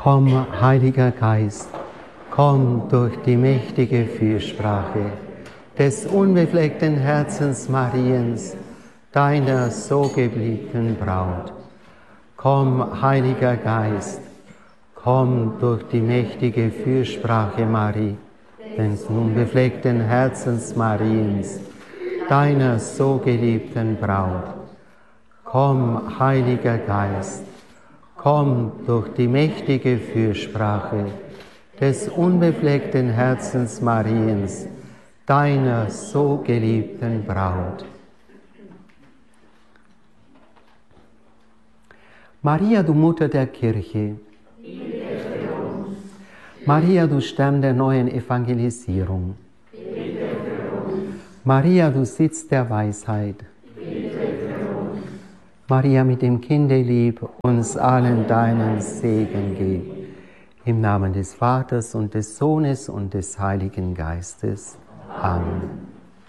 Komm, Heiliger Geist, komm durch die mächtige Fürsprache des unbefleckten Herzens Mariens, deiner so geliebten Braut. Komm, Heiliger Geist, komm durch die mächtige Fürsprache Marie, des unbefleckten Herzens Mariens, deiner so geliebten Braut. Komm, Heiliger Geist, komm durch die mächtige Fürsprache des unbefleckten Herzens Mariens, deiner so geliebten Braut. Maria, du Mutter der Kirche, Maria, du Stern der neuen Evangelisierung, Maria, du Sitz der Weisheit, Maria, mit dem Kindelieb uns allen deinen Segen gib. Im Namen des Vaters und des Sohnes und des Heiligen Geistes. Amen.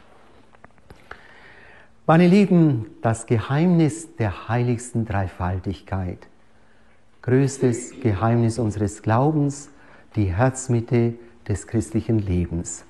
Meine Lieben, das Geheimnis der heiligsten Dreifaltigkeit, größtes Geheimnis unseres Glaubens, die Herzmitte des christlichen Lebens.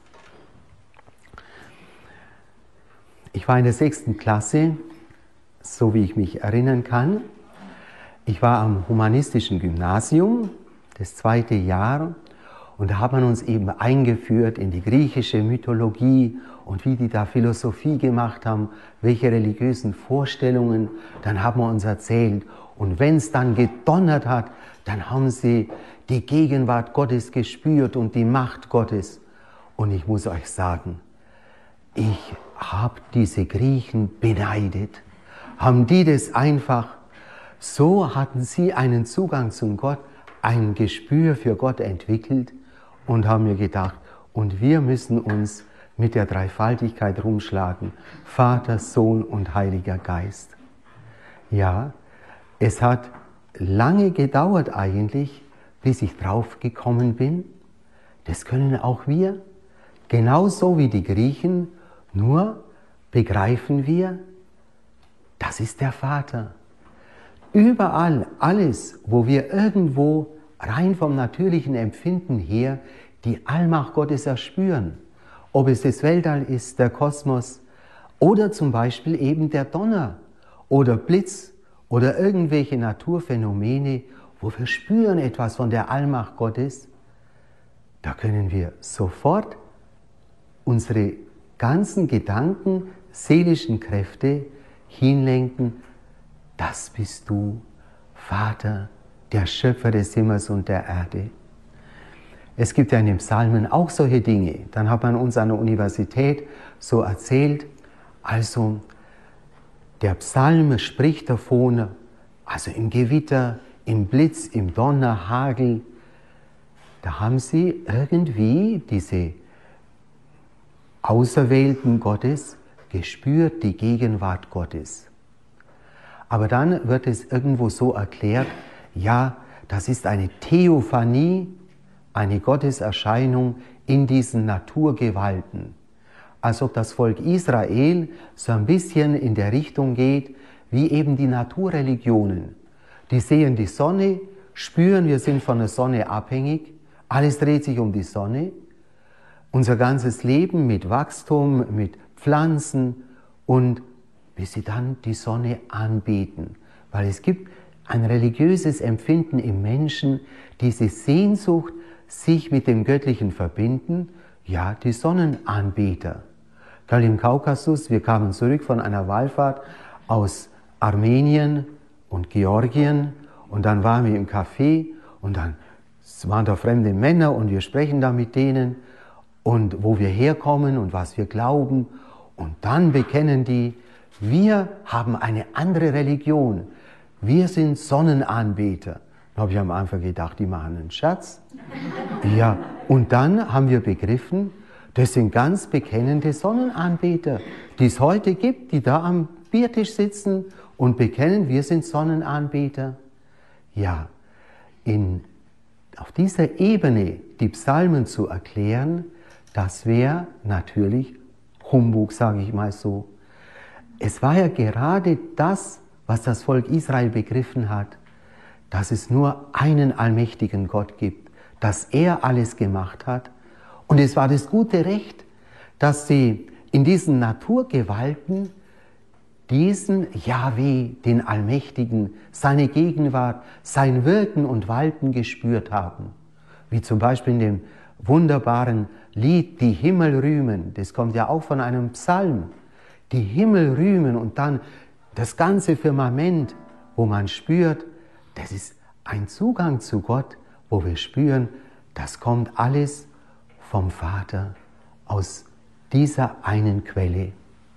Ich war in der 6. Klasse, so wie ich mich erinnern kann. Ich war am humanistischen Gymnasium, das 2. Jahr, und da hat man uns eben eingeführt in die griechische Mythologie und wie die da Philosophie gemacht haben, welche religiösen Vorstellungen, dann haben wir uns erzählt. Und wenn es dann gedonnert hat, dann haben sie die Gegenwart Gottes gespürt und die Macht Gottes. Und ich muss euch sagen, ich habe diese Griechen beneidet. Haben die das einfach, so hatten sie einen Zugang zum Gott, ein Gespür für Gott entwickelt und haben mir gedacht, und wir müssen uns mit der Dreifaltigkeit rumschlagen, Vater, Sohn und Heiliger Geist. Ja, es hat lange gedauert eigentlich, bis ich drauf gekommen bin. Das können auch wir, genauso wie die Griechen, nur begreifen wir, das ist der Vater. Überall, alles, wo wir irgendwo rein vom natürlichen Empfinden her die Allmacht Gottes erspüren, ob es das Weltall ist, der Kosmos oder zum Beispiel eben der Donner oder Blitz oder irgendwelche Naturphänomene, wo wir spüren etwas von der Allmacht Gottes, da können wir sofort unsere ganzen Gedanken, seelischen Kräfte hinlenken, das bist du, Vater, der Schöpfer des Himmels und der Erde. Es gibt ja in den Psalmen auch solche Dinge. Dann hat man uns an der Universität so erzählt, also der Psalm spricht davon, also im Gewitter, im Blitz, im Donner, Hagel, da haben sie irgendwie diese Auserwählten Gottes gespürt, die Gegenwart Gottes. Aber dann wird es irgendwo so erklärt, ja, das ist eine Theophanie, eine Gotteserscheinung in diesen Naturgewalten. Als ob das Volk Israel so ein bisschen in der Richtung geht, wie eben die Naturreligionen. Die sehen die Sonne, spüren, wir sind von der Sonne abhängig, alles dreht sich um die Sonne. Unser ganzes Leben mit Wachstum, mit Pflanzen und bis sie dann die Sonne anbeten. Weil es gibt ein religiöses Empfinden im Menschen, diese Sehnsucht, sich mit dem Göttlichen verbinden, ja, die Sonnenanbeter. Gerade im Kaukasus, wir kamen zurück von einer Wallfahrt aus Armenien und Georgien und dann waren wir im Café und dann waren da fremde Männer und wir sprechen da mit denen und wo wir herkommen und was wir glauben und dann bekennen die, wir haben eine andere Religion, wir sind Sonnenanbeter. Da habe ich am Anfang gedacht, die machen einen Scherz. Ja, und dann haben wir begriffen, das sind ganz bekennende Sonnenanbeter, die es heute gibt, die da am Biertisch sitzen und bekennen, wir sind Sonnenanbeter. Ja, auf dieser Ebene die Psalmen zu erklären, das wäre natürlich Humbug, sage ich mal so. Es war ja gerade das, was das Volk Israel begriffen hat, dass es nur einen allmächtigen Gott gibt, dass er alles gemacht hat. Und es war das gute Recht, dass sie in diesen Naturgewalten diesen Jahwe, den Allmächtigen, seine Gegenwart, sein Wirken und Walten gespürt haben. Wie zum Beispiel in dem wunderbaren Lied Die Himmel rühmen, das kommt ja auch von einem Psalm. Die Himmel rühmen und dann das ganze Firmament, wo man spürt, das ist ein Zugang zu Gott, wo wir spüren, das kommt alles vom Vater aus dieser einen Quelle.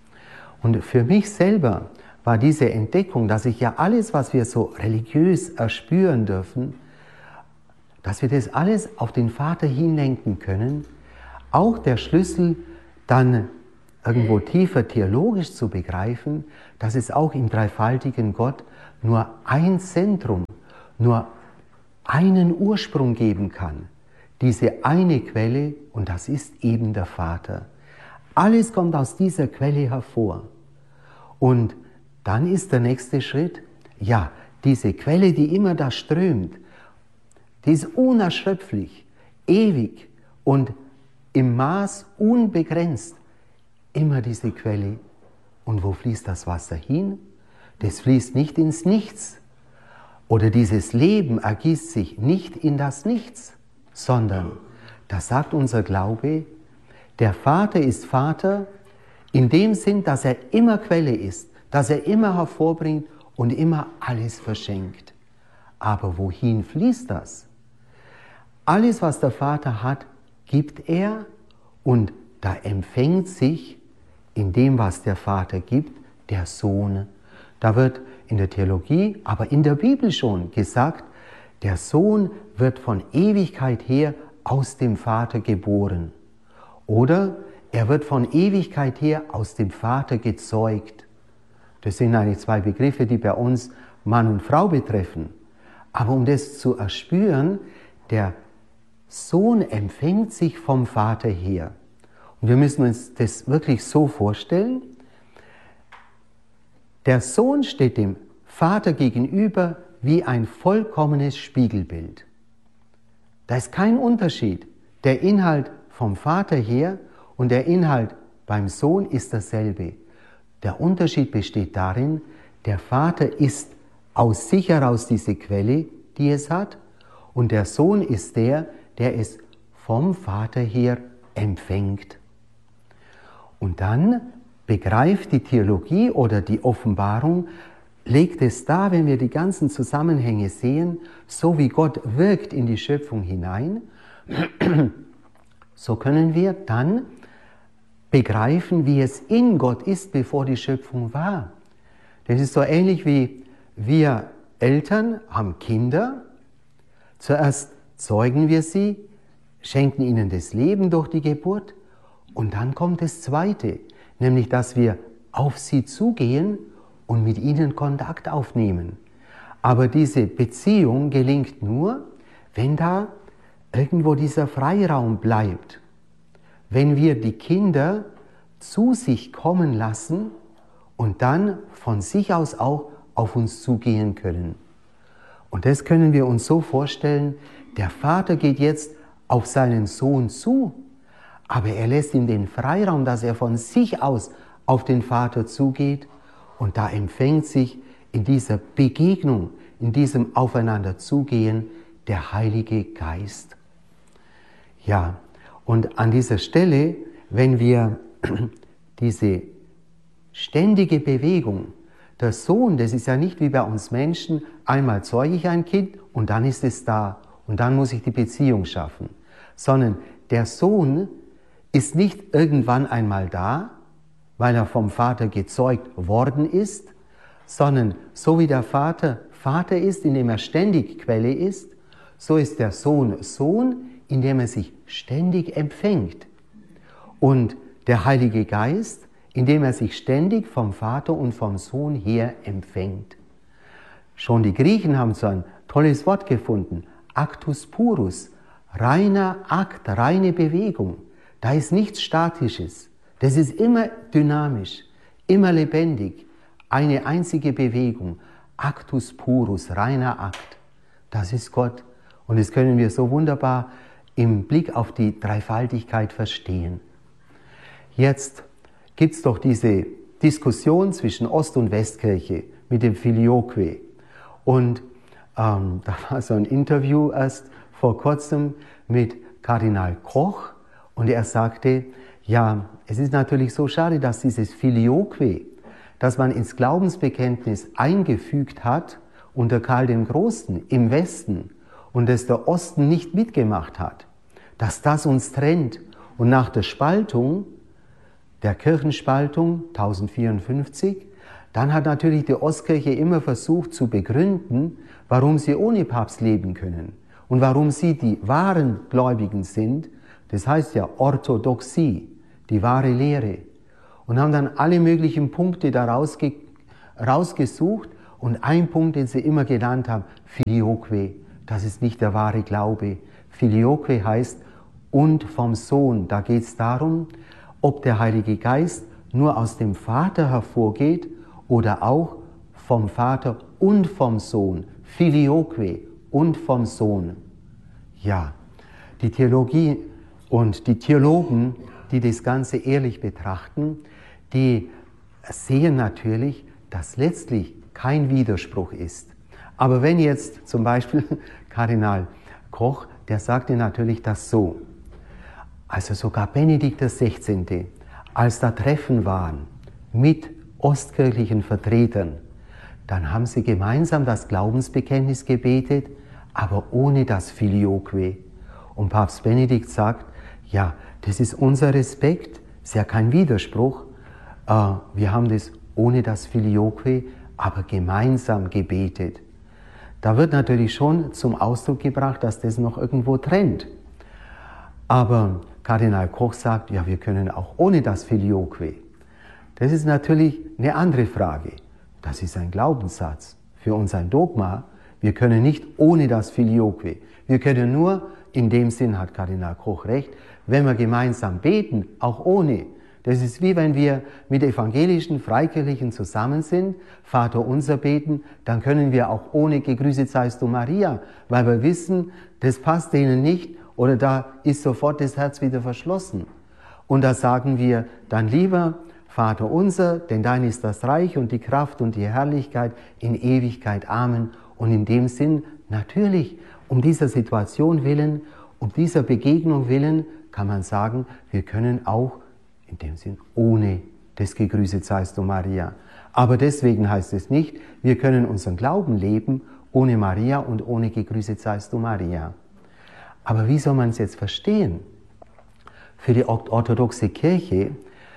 Und für mich selber war diese Entdeckung, dass ich ja alles, was wir so religiös erspüren dürfen, dass wir das alles auf den Vater hinlenken können, auch der Schlüssel dann irgendwo tiefer theologisch zu begreifen, dass es auch im dreifaltigen Gott nur ein Zentrum, nur einen Ursprung geben kann. Diese eine Quelle, und das ist eben der Vater. Alles kommt aus dieser Quelle hervor. Und dann ist der nächste Schritt, ja, diese Quelle, die immer da strömt, die ist unerschöpflich, ewig und im Maß unbegrenzt. Immer diese Quelle. Und wo fließt das Wasser hin? Das fließt nicht ins Nichts. Oder dieses Leben ergießt sich nicht in das Nichts, sondern, das sagt unser Glaube, der Vater ist Vater in dem Sinn, dass er immer Quelle ist, dass er immer hervorbringt und immer alles verschenkt. Aber wohin fließt das? Alles, was der Vater hat, gibt er und da empfängt sich in dem, was der Vater gibt, der Sohn. Da wird in der Theologie, aber in der Bibel schon gesagt, der Sohn wird von Ewigkeit her aus dem Vater geboren. Oder er wird von Ewigkeit her aus dem Vater gezeugt. Das sind eigentlich zwei Begriffe, die bei uns Mann und Frau betreffen. Aber um das zu erspüren, der Sohn empfängt sich vom Vater her. Und wir müssen uns das wirklich so vorstellen. Der Sohn steht dem Vater gegenüber wie ein vollkommenes Spiegelbild. Da ist kein Unterschied. Der Inhalt vom Vater her und der Inhalt beim Sohn ist dasselbe. Der Unterschied besteht darin, der Vater ist aus sich heraus diese Quelle, die es hat, und der Sohn ist der es vom Vater her empfängt. Und dann begreift die Theologie oder die Offenbarung, legt es dar, wenn wir die ganzen Zusammenhänge sehen, so wie Gott wirkt in die Schöpfung hinein, so können wir dann begreifen, wie es in Gott ist, bevor die Schöpfung war. Das ist so ähnlich wie wir Eltern haben Kinder. Zuerst zeugen wir sie, schenken ihnen das Leben durch die Geburt und dann kommt das Zweite, nämlich dass wir auf sie zugehen und mit ihnen Kontakt aufnehmen. Aber diese Beziehung gelingt nur, wenn da irgendwo dieser Freiraum bleibt. Wenn wir die Kinder zu sich kommen lassen und dann von sich aus auch auf uns zugehen können. Und das können wir uns so vorstellen, der Vater geht jetzt auf seinen Sohn zu, aber er lässt ihm den Freiraum, dass er von sich aus auf den Vater zugeht und da empfängt sich in dieser Begegnung, in diesem Aufeinanderzugehen der Heilige Geist. Ja, und an dieser Stelle, wenn wir diese ständige Bewegung, der Sohn, das ist ja nicht wie bei uns Menschen, einmal zeuge ich ein Kind und dann ist es da und dann muss ich die Beziehung schaffen, sondern der Sohn ist nicht irgendwann einmal da, weil er vom Vater gezeugt worden ist, sondern so wie der Vater Vater ist, indem er ständig Quelle ist, so ist der Sohn Sohn, indem er sich ständig empfängt. Und der Heilige Geist, indem er sich ständig vom Vater und vom Sohn her empfängt. Schon die Griechen haben so ein tolles Wort gefunden, Actus purus, reiner Akt, reine Bewegung. Da ist nichts Statisches. Das ist immer dynamisch, immer lebendig. Eine einzige Bewegung, Actus purus, reiner Akt. das ist Gott. Und das können wir so wunderbar im Blick auf die Dreifaltigkeit verstehen. Jetzt gibt es doch diese Diskussion zwischen Ost- und Westkirche mit dem Filioque. Und da war so ein Interview erst vor kurzem mit Kardinal Koch und er sagte, ja, es ist natürlich so schade, dass dieses Filioque, das man ins Glaubensbekenntnis eingefügt hat unter Karl dem Großen im Westen und das der Osten nicht mitgemacht hat, dass das uns trennt. Und nach der Spaltung, der Kirchenspaltung 1054, dann hat natürlich die Ostkirche immer versucht zu begründen, warum sie ohne Papst leben können und warum sie die wahren Gläubigen sind. Das heißt ja Orthodoxie, die wahre Lehre. Und haben dann alle möglichen Punkte daraus rausgesucht und ein Punkt, den sie immer genannt haben, Filioque, das ist nicht der wahre Glaube. Filioque heißt und vom Sohn. Da geht es darum, ob der Heilige Geist nur aus dem Vater hervorgeht oder auch vom Vater und vom Sohn. Filioque und vom Sohn. Ja, die Theologie und die Theologen, die das Ganze ehrlich betrachten, die sehen natürlich, dass letztlich kein Widerspruch ist. Aber wenn jetzt zum Beispiel Kardinal Koch, der sagte natürlich das so, also sogar Benedikt XVI., als da Treffen waren mit ostkirchlichen Vertretern, dann haben sie gemeinsam das Glaubensbekenntnis gebetet, aber ohne das Filioque. Und Papst Benedikt sagt, ja, das ist unser Respekt, ist ja kein Widerspruch. Wir haben das ohne das Filioque, aber gemeinsam gebetet. Da wird natürlich schon zum Ausdruck gebracht, dass das noch irgendwo trennt. Aber Kardinal Koch sagt, ja, wir können auch ohne das Filioque. Das ist natürlich eine andere Frage. Das ist ein Glaubenssatz, für uns ein Dogma. Wir können nicht ohne das Filioque. Wir können nur, in dem Sinn hat Kardinal Koch recht, wenn wir gemeinsam beten, auch ohne. Das ist wie wenn wir mit evangelischen, Freikirchlichen zusammen sind, Vater unser beten, dann können wir auch ohne Gegrüßet seist du Maria, weil wir wissen, das passt denen nicht oder da ist sofort das Herz wieder verschlossen. Und da sagen wir dann lieber, Vater unser, denn dein ist das Reich und die Kraft und die Herrlichkeit in Ewigkeit. Amen. Und in dem Sinn, natürlich, um dieser Situation willen, um dieser Begegnung willen, kann man sagen, wir können auch in dem Sinn ohne das Gegrüßet seist du Maria. Aber deswegen heißt es nicht, wir können unseren Glauben leben ohne Maria und ohne Gegrüßet seist du Maria. Aber wie soll man es jetzt verstehen? Für die orthodoxe Kirche,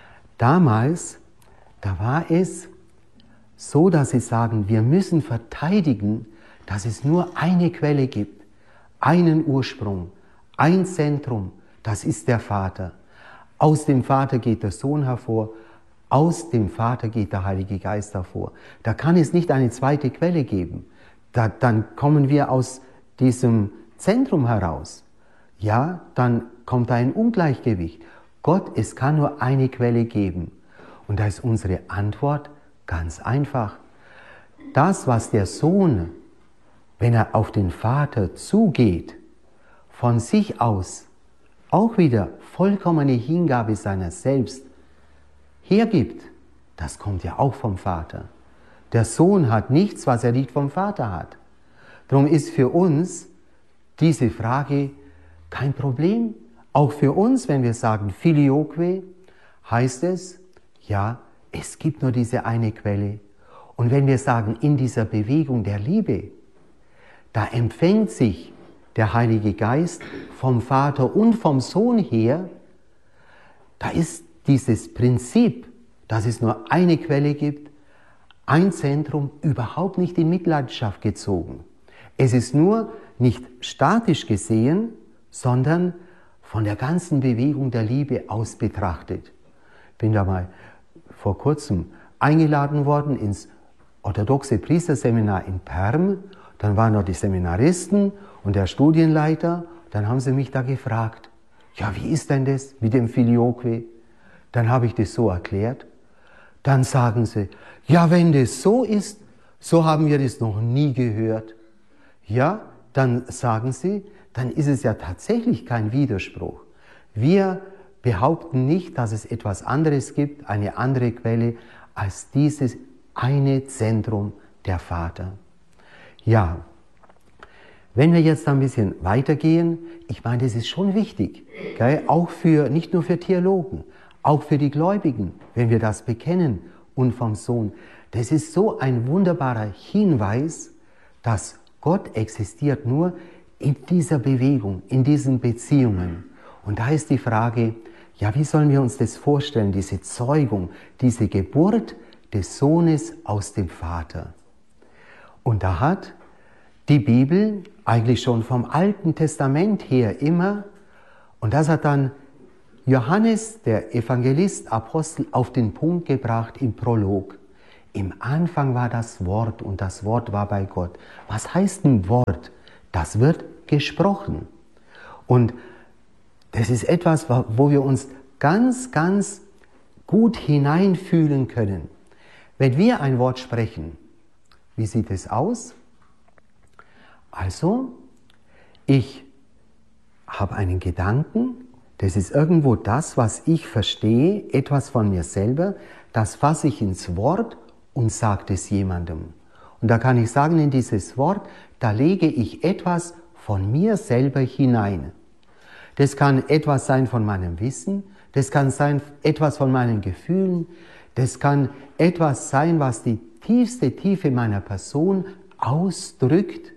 damals, da war es so, dass sie sagen, wir müssen verteidigen, dass es nur eine Quelle gibt, einen Ursprung, ein Zentrum, das ist der Vater. Aus dem Vater geht der Sohn hervor, aus dem Vater geht der Heilige Geist hervor. Da kann es nicht eine zweite Quelle geben. Dann kommen wir aus diesem Zentrum heraus. Ja, dann kommt da ein Ungleichgewicht. Gott, es kann nur eine Quelle geben. Und da ist unsere Antwort ganz einfach. Das, was der Sohn, wenn er auf den Vater zugeht, von sich aus auch wieder vollkommene Hingabe seiner selbst hergibt, das kommt ja auch vom Vater. Der Sohn hat nichts, was er nicht vom Vater hat. Darum ist für uns diese Frage kein Problem. Auch für uns, wenn wir sagen Filioque, heißt es, ja, es gibt nur diese eine Quelle. Und wenn wir sagen, in dieser Bewegung der Liebe, da empfängt sich der Heilige Geist vom Vater und vom Sohn her, da ist dieses Prinzip, dass es nur eine Quelle gibt, ein Zentrum, überhaupt nicht in Mitleidenschaft gezogen. Es ist nur nicht statisch gesehen, sondern von der ganzen Bewegung der Liebe aus betrachtet. Ich bin da mal vor kurzem eingeladen worden ins orthodoxe Priesterseminar in Perm. Dann waren noch die Seminaristen und der Studienleiter. Dann haben sie mich da gefragt, ja, wie ist denn das mit dem Filioque? Dann habe ich das so erklärt. Dann sagen sie, ja, wenn das so ist, so haben wir das noch nie gehört. Ja, dann sagen sie, dann ist es ja tatsächlich kein Widerspruch. Wir behaupten nicht, dass es etwas anderes gibt, eine andere Quelle, als dieses eine Zentrum, der Vater. Ja, wenn wir jetzt ein bisschen weitergehen, ich meine, das ist schon wichtig, gell? Auch nicht nur für Theologen, auch für die Gläubigen, wenn wir das bekennen und vom Sohn. Das ist so ein wunderbarer Hinweis, dass Gott existiert nur in dieser Bewegung, in diesen Beziehungen. Und da ist die Frage, ja, wie sollen wir uns das vorstellen, diese Zeugung, diese Geburt des Sohnes aus dem Vater? Und da hat die Bibel eigentlich schon vom Alten Testament her immer, und das hat dann Johannes, der Evangelist, Apostel, auf den Punkt gebracht im Prolog. Im Anfang war das Wort und das Wort war bei Gott. Was heißt ein Wort? Das wird gesprochen. Und das ist etwas, wo wir uns ganz, ganz gut hineinfühlen können. Wenn wir ein Wort sprechen, wie sieht es aus? Also, ich habe einen Gedanken, das ist irgendwo das, was ich verstehe, etwas von mir selber, das fasse ich ins Wort und sage es jemandem. Und da kann ich sagen, in dieses Wort, da lege ich etwas von mir selber hinein. Das kann etwas sein von meinem Wissen, das kann sein etwas von meinen Gefühlen, das kann etwas sein, was die tiefste Tiefe meiner Person ausdrückt.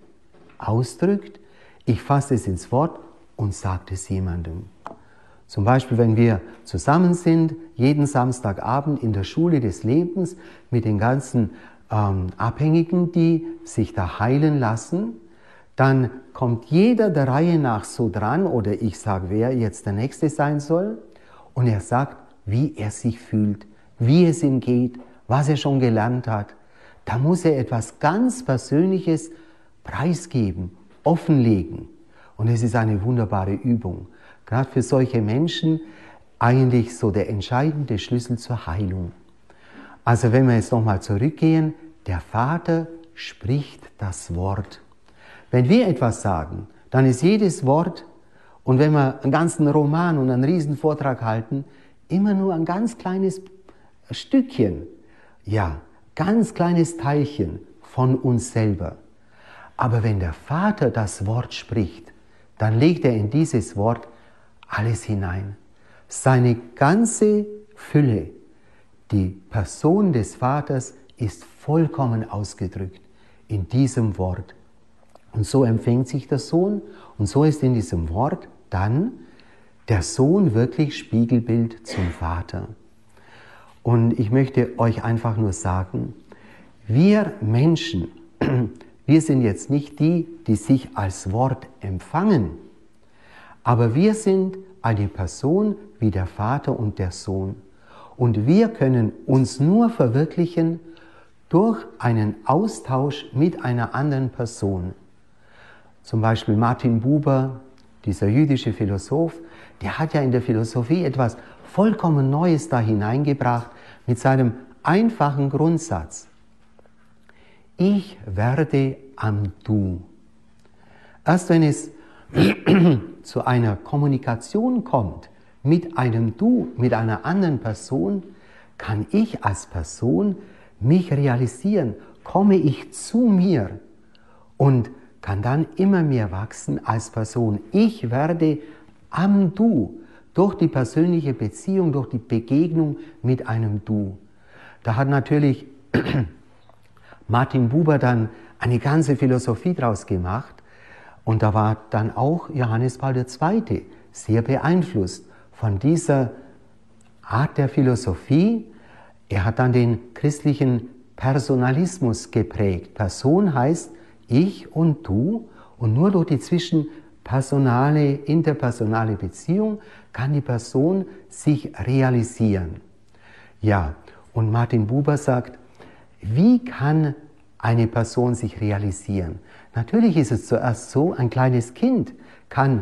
Ich fasse es ins Wort und sage es jemandem. Zum Beispiel, wenn wir zusammen sind, jeden Samstagabend in der Schule des Lebens mit den ganzen Abhängigen, die sich da heilen lassen, dann kommt jeder der Reihe nach so dran, oder ich sage, wer jetzt der Nächste sein soll, und er sagt, wie er sich fühlt, wie es ihm geht, was er schon gelernt hat. Da muss er etwas ganz Persönliches preisgeben, offenlegen. Und es ist eine wunderbare Übung. Gerade für solche Menschen eigentlich so der entscheidende Schlüssel zur Heilung. Also wenn wir jetzt nochmal zurückgehen, der Vater spricht das Wort. Wenn wir etwas sagen, dann ist jedes Wort, und wenn wir einen ganzen Roman und einen riesen Vortrag halten, immer nur ein ganz kleines Stückchen, ja, ganz kleines Teilchen von uns selber. Aber wenn der Vater das Wort spricht, dann legt er in dieses Wort alles hinein. Seine ganze Fülle, die Person des Vaters, ist vollkommen ausgedrückt in diesem Wort. Und so empfängt sich der Sohn, und so ist in diesem Wort dann der Sohn wirklich Spiegelbild zum Vater. Und ich möchte euch einfach nur sagen, wir Menschen, wir sind jetzt nicht die, die sich als Wort empfangen, aber wir sind eine Person wie der Vater und der Sohn. Und wir können uns nur verwirklichen durch einen Austausch mit einer anderen Person. Zum Beispiel Martin Buber, dieser jüdische Philosoph, der hat ja in der Philosophie etwas vollkommen Neues da hineingebracht mit seinem einfachen Grundsatz. Ich werde am Du. Erst wenn es zu einer Kommunikation kommt mit einem Du, mit einer anderen Person, kann ich als Person mich realisieren, komme ich zu mir und kann dann immer mehr wachsen als Person. Ich werde am Du, durch die persönliche Beziehung, durch die Begegnung mit einem Du. Da hat natürlich Martin Buber dann eine ganze Philosophie draus gemacht, und da war dann auch Johannes Paul II. Sehr beeinflusst von dieser Art der Philosophie. Er hat dann den christlichen Personalismus geprägt. Person heißt ich und du, und nur durch die zwischenpersonale, interpersonale Beziehung kann die Person sich realisieren. Ja, und Martin Buber sagt, wie kann eine Person sich realisieren? Natürlich ist es zuerst so, ein kleines Kind kann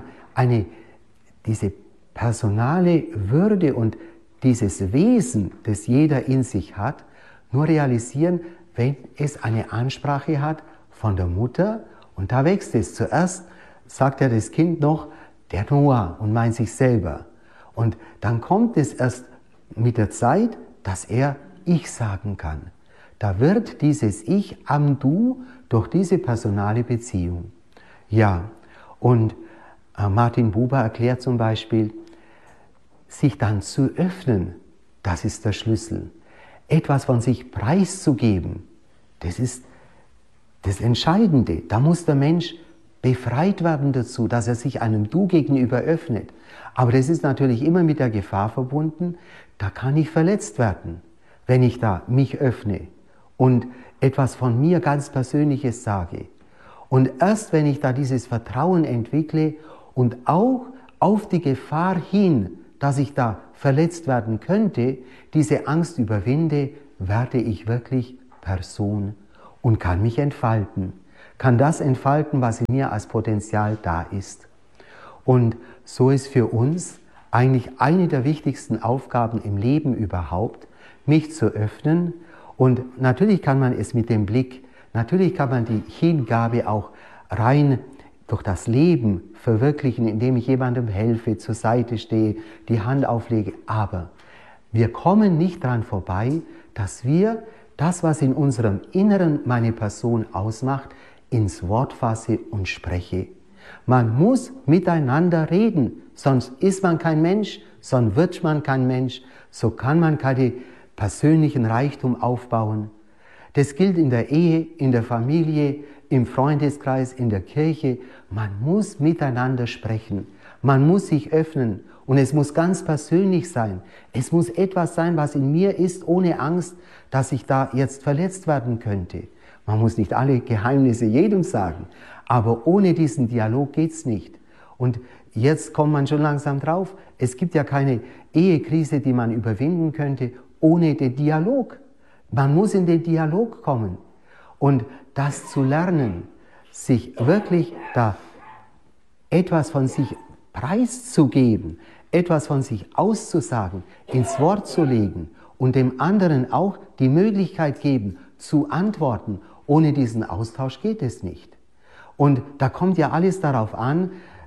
diese personale Würde und dieses Wesen, das jeder in sich hat, nur realisieren, wenn es eine Ansprache hat von der Mutter Und da wächst es. Zuerst sagt ja das Kind noch, der Noah, und meint sich selber. Und dann kommt es erst mit der Zeit, dass er Ich sagen kann. Da wird dieses Ich am Du durch diese personale Beziehung. Ja, und Martin Buber erklärt zum Beispiel, sich dann zu öffnen, das ist der Schlüssel. Etwas von sich preiszugeben, das ist das Entscheidende. Da muss der Mensch befreit werden dazu, dass er sich einem Du gegenüber öffnet. Aber das ist natürlich immer mit der Gefahr verbunden, da kann ich verletzt werden, wenn ich da mich öffne und etwas von mir ganz Persönliches sage. Und erst wenn ich da dieses Vertrauen entwickle und auch auf die Gefahr hin, dass ich da verletzt werden könnte, diese Angst überwinde, werde ich wirklich Person und kann mich entfalten. Kann das entfalten, was in mir als Potenzial da ist. Und so ist für uns eigentlich eine der wichtigsten Aufgaben im Leben überhaupt, mich zu öffnen. Und natürlich kann man es mit dem Blick, natürlich kann man die Hingabe auch rein durch das Leben verwirklichen, indem ich jemandem helfe, zur Seite stehe, die Hand auflege. Aber wir kommen nicht daran vorbei, dass wir das, was in unserem Inneren meine Person ausmacht, ins Wort fasse und spreche. Man muss miteinander reden, sonst ist man kein Mensch, sonst wird man kein Mensch, so kann man keine persönlichen Reichtum aufbauen. Das gilt in der Ehe, in der Familie, im Freundeskreis, in der Kirche. Man muss miteinander sprechen, man muss sich öffnen und es muss ganz persönlich sein. Es muss etwas sein, was in mir ist, ohne Angst, dass ich da jetzt verletzt werden könnte. Man muss nicht alle Geheimnisse jedem sagen, aber ohne diesen Dialog geht's nicht. Und jetzt kommt man schon langsam drauf, es gibt ja keine Ehekrise, die man überwinden könnte, ohne den Dialog. Man muss in den Dialog kommen. Und das zu lernen, sich wirklich da etwas von sich preiszugeben, etwas von sich auszusagen, ins Wort zu legen und dem anderen auch die Möglichkeit geben, zu antworten. Ohne diesen Austausch geht es nicht. Und da kommt ja alles darauf an,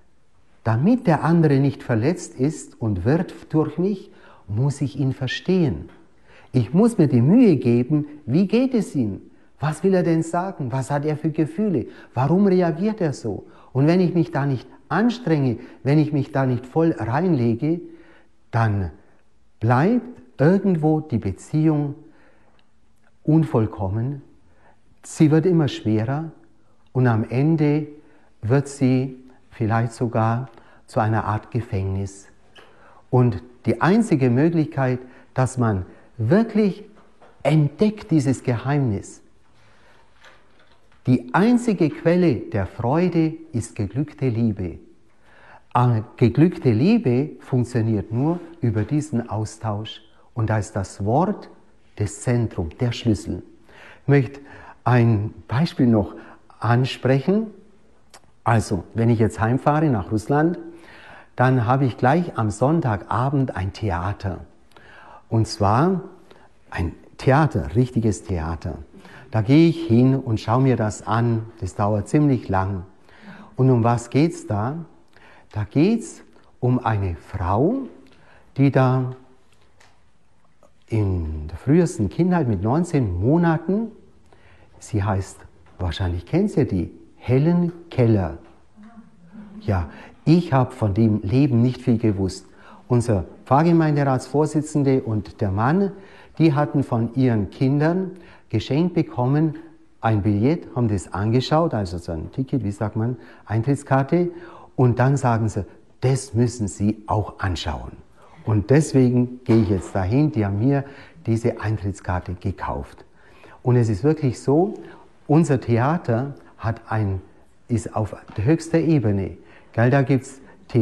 damit der andere nicht verletzt ist und wird durch mich, muss ich ihn verstehen. Ich muss mir die Mühe geben, wie geht es ihm? Was will er denn sagen? Was hat er für Gefühle? Warum reagiert er so? Und wenn ich mich da nicht anstrenge, wenn ich mich da nicht voll reinlege, dann bleibt irgendwo die Beziehung unvollkommen. Sie wird immer schwerer und am Ende wird sie vielleicht sogar zu einer Art Gefängnis. Und die einzige Möglichkeit, dass man wirklich entdeckt dieses Geheimnis, die einzige Quelle der Freude ist geglückte Liebe. Aber geglückte Liebe funktioniert nur über diesen Austausch. Und da ist das Wort das Zentrum, der Schlüssel. Ich möchte ein Beispiel noch ansprechen. Also, wenn ich jetzt heimfahre nach Russland, dann habe ich gleich am Sonntagabend ein Theater. Und zwar ein Theater, richtiges Theater. Da gehe ich hin und schaue mir das an. Das dauert ziemlich lang. Und um was geht's da? Da geht's um eine Frau, die da in der frühesten Kindheit mit 19 Monaten, sie heißt, wahrscheinlich kennt ihr die, Helen Keller. Ja, ich habe von dem Leben nicht viel gewusst. Unser Pfarrgemeinderatsvorsitzende und der Mann, die hatten von ihren Kindern geschenkt bekommen, ein Billett, haben das angeschaut, also so ein Ticket, wie sagt man, Eintrittskarte, und dann sagen sie, das müssen Sie auch anschauen. Und deswegen gehe ich jetzt dahin, die haben mir diese Eintrittskarte gekauft. Und es ist wirklich so, unser Theater ist auf höchster Ebene. Da gibt es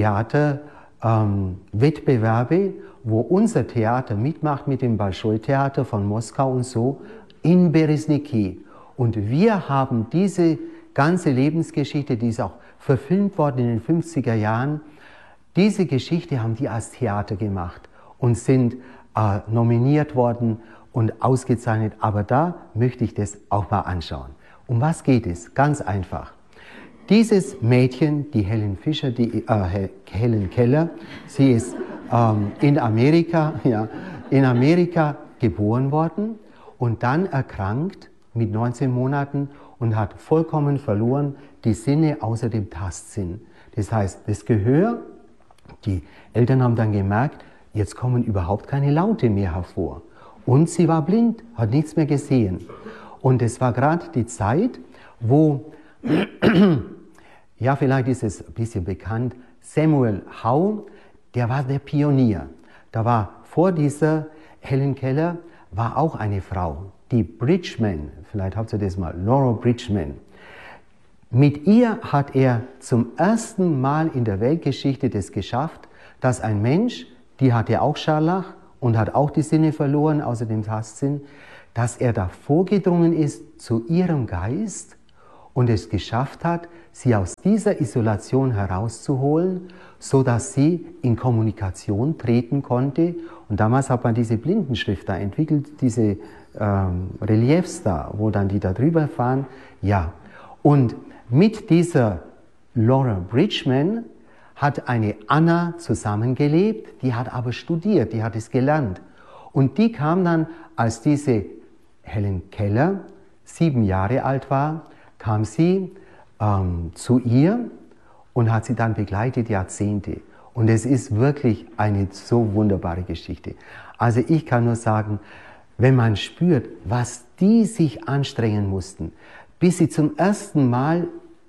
Theaterwettbewerbe, wo unser Theater mitmacht mit dem Bolschoi-Theater von Moskau und so in Beresniki. Und wir haben diese ganze Lebensgeschichte, die ist auch verfilmt worden in den 50er Jahren, diese Geschichte haben die als Theater gemacht und sind nominiert worden und ausgezeichnet. Aber da möchte ich das auch mal anschauen. Um was geht es? Ganz einfach. Dieses Mädchen, die Helen Fischer, Helen Keller, sie ist in Amerika geboren worden und dann erkrankt mit 19 Monaten und hat vollkommen verloren die Sinne außer dem Tastsinn. Das heißt, das Gehör, die Eltern haben dann gemerkt, jetzt kommen überhaupt keine Laute mehr hervor. Und sie war blind, hat nichts mehr gesehen. Und es war gerade die Zeit, wo, ja, vielleicht ist es ein bisschen bekannt, Samuel Howe, der war der Pionier. Da war vor dieser Helen Keller, war auch eine Frau, die Bridgman, vielleicht habt ihr das mal, Laura Bridgman. Mit ihr hat er zum ersten Mal in der Weltgeschichte das geschafft, dass ein Mensch, die hatte auch Scharlach und hat auch die Sinne verloren, außer dem Tastsinn, dass er da vorgedrungen ist zu ihrem Geist und es geschafft hat, sie aus dieser Isolation herauszuholen, so dass sie in Kommunikation treten konnte. Und damals hat man diese Blindenschrift da entwickelt, diese Reliefs da, wo dann die da drüber fahren. Ja, und mit dieser Laura Bridgman hat eine Anna zusammengelebt, die hat aber studiert, die hat es gelernt. Und die kam dann, als diese Helen Keller 7 Jahre alt war, kam sie zu ihr und hat sie dann begleitet Jahrzehnte. Und es ist wirklich eine so wunderbare Geschichte. Also ich kann nur sagen, wenn man spürt, was die sich anstrengen mussten, bis sie zum ersten Mal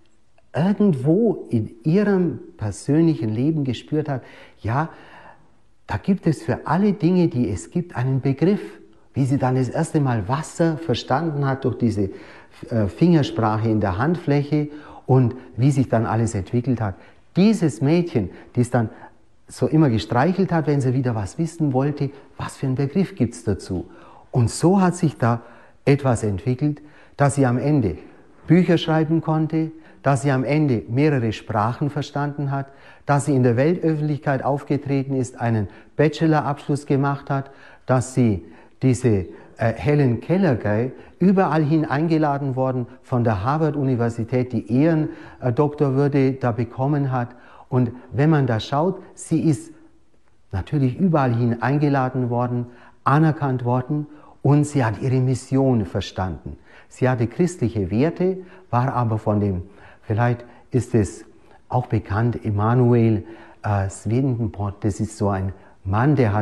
irgendwo in ihrem persönlichen Leben gespürt hat, ja, da gibt es für alle Dinge, die es gibt, einen Begriff. Wie sie dann das erste Mal Wasser verstanden hat durch diese Fingersprache in der Handfläche und wie sich dann alles entwickelt hat. Dieses Mädchen, die es dann so immer gestreichelt hat, wenn sie wieder was wissen wollte, was für einen Begriff gibt es dazu. Und so hat sich da etwas entwickelt, dass sie am Ende Bücher schreiben konnte, dass sie am Ende mehrere Sprachen verstanden hat, dass sie in der Weltöffentlichkeit aufgetreten ist, einen Bachelorabschluss gemacht hat, dass sie diese Helen Keller, überall hin eingeladen worden von der Harvard-Universität, die Ehrendoktorwürde da bekommen hat. Und wenn man da schaut, sie ist natürlich überall hin eingeladen worden, anerkannt worden und sie hat ihre Mission verstanden. Sie hatte christliche Werte, war aber von dem, vielleicht ist es auch bekannt, Emanuel Swedenborg, das ist so ein Mann, der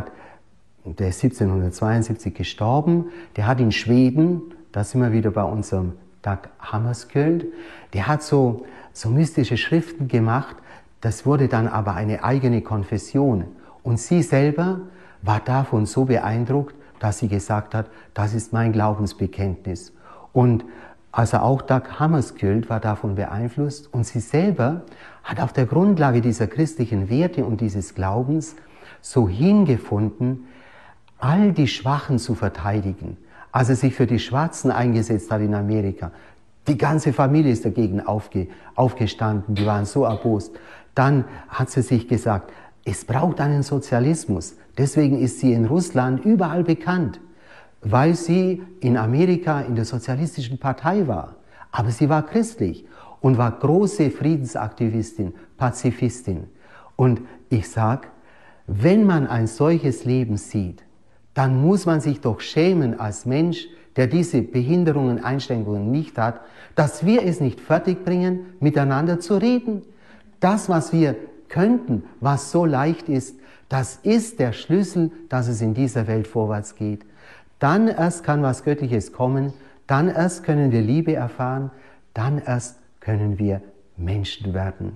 ist 1772 gestorben, der hat in Schweden, da sind wir wieder bei unserem Dag Hammarskjöld, der hat so mystische Schriften gemacht, das wurde dann aber eine eigene Konfession. Und sie selber war davon so beeindruckt, dass sie gesagt hat, das ist mein Glaubensbekenntnis. Und also auch Dag Hammarskjöld war davon beeinflusst und sie selber hat auf der Grundlage dieser christlichen Werte und dieses Glaubens so hingefunden, all die Schwachen zu verteidigen. Als er sich für die Schwarzen eingesetzt hat in Amerika, die ganze Familie ist dagegen aufgestanden, die waren so erbost. Dann hat sie sich gesagt, es braucht einen Sozialismus. Deswegen ist sie in Russland überall bekannt, weil sie in Amerika in der sozialistischen Partei war. Aber sie war christlich und war große Friedensaktivistin, Pazifistin. Und ich sage, wenn man ein solches Leben sieht, dann muss man sich doch schämen als Mensch, der diese Behinderungen, Einschränkungen nicht hat, dass wir es nicht fertigbringen, miteinander zu reden. Das, was wir könnten, was so leicht ist, das ist der Schlüssel, dass es in dieser Welt vorwärts geht. Dann erst kann was Göttliches kommen, dann erst können wir Liebe erfahren, dann erst können wir Menschen werden.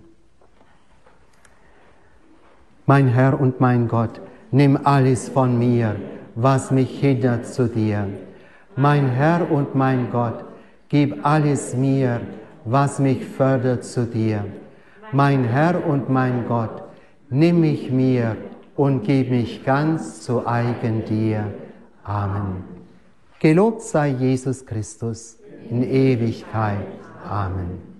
Mein Herr und mein Gott, nimm alles von mir, was mich hindert zu dir. Mein Herr und mein Gott, gib alles mir, was mich fördert zu dir. Mein Herr und mein Gott, nimm mich mir und gib mich ganz zu eigen dir. Amen. Gelobt sei Jesus Christus in Ewigkeit. Amen.